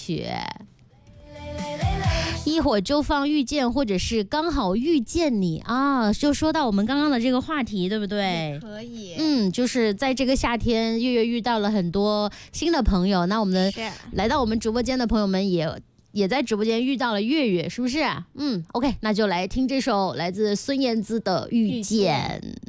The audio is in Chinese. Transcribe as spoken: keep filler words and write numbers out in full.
曲。一会儿就放遇见，或者是刚好遇见你啊，就说到我们刚刚的这个话题，对不对？ 可以。 嗯，就是在这个夏天，月月遇到了很多新的朋友，那我们来到我们直播间的朋友们也也在直播间遇到了月月，是不是？嗯 ，OK， 那就来听这首来自孙燕姿的《遇见》。